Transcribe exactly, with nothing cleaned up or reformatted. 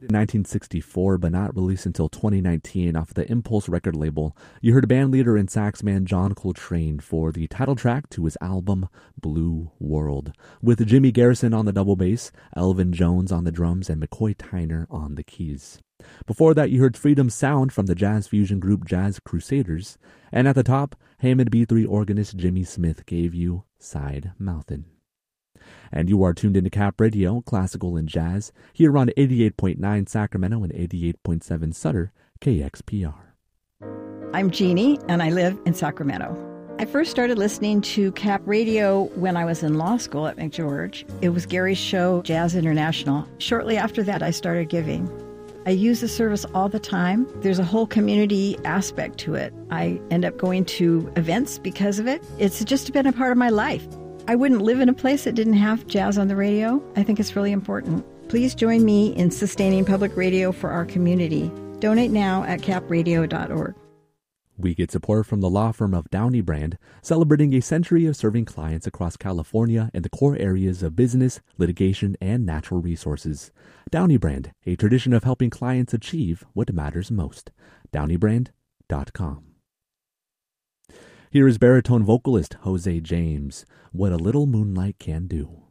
in nineteen sixty-four, but not released until twenty nineteen off the Impulse record label, you heard band leader and saxman John Coltrane for the title track to his album Blue World, with Jimmy Garrison on the double bass, Elvin Jones on the drums, and McCoy Tyner on the keys. Before that, you heard Freedom Sound from the jazz fusion group Jazz Crusaders, and at the top, Hammond B three organist Jimmy Smith gave you Side Mouthin'. And you are tuned into Cap Radio, classical and jazz, here on eighty-eight point nine Sacramento and eighty-eight point seven Sutter, K X P R. I'm Jeannie, and I live in Sacramento. I first started listening to Cap Radio when I was in law school at McGeorge. It was Gary's show, Jazz International. Shortly after that, I started giving. I use the service all the time. There's a whole community aspect to it. I end up going to events because of it. It's just been a part of my life. I wouldn't live in a place that didn't have jazz on the radio. I think it's really important. Please join me in sustaining public radio for our community. Donate now at cap radio dot org. We get support from the law firm of Downey Brand, celebrating a century of serving clients across California and the core areas of business, litigation, and natural resources. Downey Brand, a tradition of helping clients achieve what matters most. downey brand dot com. Here is baritone vocalist Jose James, What a Little Moonlight Can Do.